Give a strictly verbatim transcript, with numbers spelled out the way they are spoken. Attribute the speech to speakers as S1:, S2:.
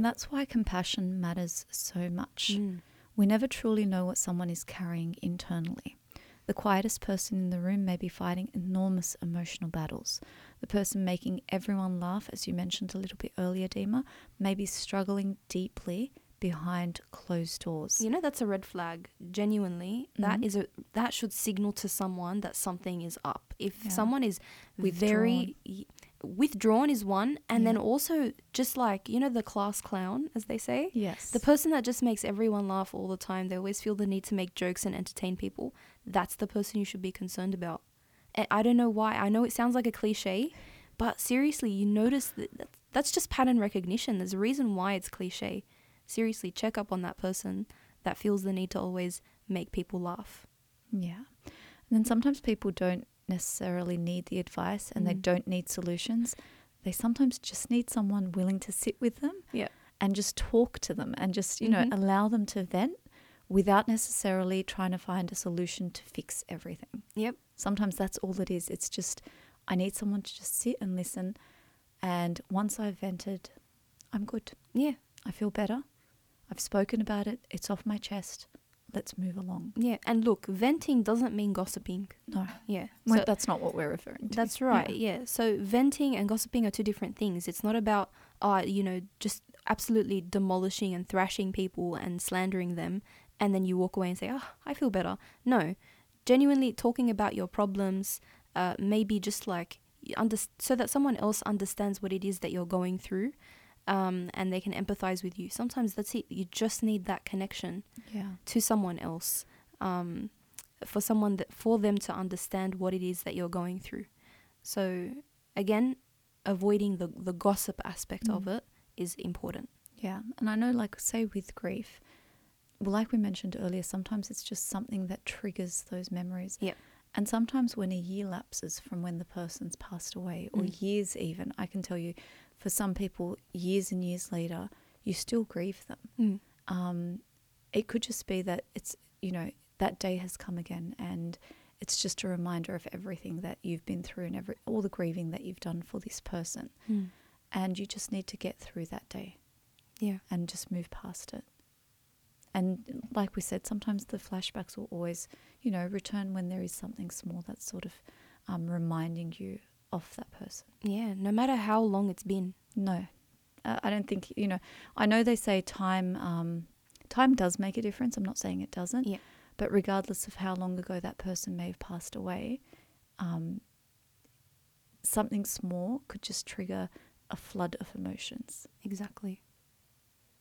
S1: that's why compassion matters so much.
S2: Mm.
S1: We never truly know what someone is carrying internally. The quietest person in the room may be fighting enormous emotional battles. The person making everyone laugh, as you mentioned a little bit earlier, Dima, may be struggling deeply behind closed doors.
S2: You know, that's a red flag. Genuinely, that
S1: Mhm.
S2: is a that should signal to someone that something is up. If
S1: Yeah.
S2: someone is
S1: Withdrawn.
S2: very withdrawn is one, and then
S1: Yeah.
S2: also just like, you know, the class clown, as they say.
S1: Yes.
S2: The person that just makes everyone laugh all the time, they always feel the need to make jokes and entertain people. That's the person you should be concerned about. And I don't know why. I know it sounds like a cliche, but seriously, you notice that that's just pattern recognition. There's a reason why it's cliche. Seriously, check up on that person that feels the need to always make people laugh.
S1: Yeah. And then sometimes people don't necessarily need the advice and they
S2: Mm.
S1: don't need solutions. They sometimes just need someone willing to sit with them
S2: Yeah.
S1: and just talk to them and just, you
S2: Mhm.
S1: know, allow them to vent without necessarily trying to find a solution to fix everything.
S2: Yep.
S1: Sometimes that's all it is. It's just, I need someone to just sit and listen. And once I've vented, I'm good.
S2: Yeah.
S1: I feel better. I've spoken about it. It's off my chest. Let's move along.
S2: Yeah. And look, venting doesn't mean gossiping.
S1: No,
S2: Yeah.
S1: well,
S2: So
S1: that's not what we're referring to.
S2: that's right. Yeah. So venting and gossiping are two different things. It's not about, uh, you know, just absolutely demolishing and thrashing people and slandering them, and then you walk away and say, oh, I feel better. No. Genuinely talking about your problems, uh, maybe just like, under- so that someone else understands what it is that you're going through. Um, and they can empathize with you. Sometimes that's it. You just need that connection
S1: Yeah.
S2: to someone else, um, for someone that for them to understand what it is that you're going through. So again, avoiding the the gossip aspect
S1: Mm.
S2: of it is important.
S1: Yeah. And I know, like, say with grief, well, like we mentioned earlier, sometimes it's just something that triggers those memories.
S2: Yep.
S1: And sometimes when a year lapses from when the person's passed away, or
S2: Mm.
S1: years even, I can tell you, for some people, years and years later, you still grieve them.
S2: Mm.
S1: Um, it could just be that it's, you know, that day has come again, and it's just a reminder of everything that you've been through and every all the grieving that you've done for this person.
S2: Mm.
S1: And you just need to get through that day
S2: Yeah.
S1: and just move past it. And like we said, sometimes the flashbacks will always, you know, return when there is something small that's sort of um, reminding you of that person.
S2: Yeah. No matter how long it's been.
S1: No, uh, I don't think, you know, I know they say time, um, time does make a difference. I'm not saying it doesn't.
S2: Yeah.
S1: But regardless of how long ago that person may have passed away, um, something small could just trigger a flood of emotions.
S2: Exactly.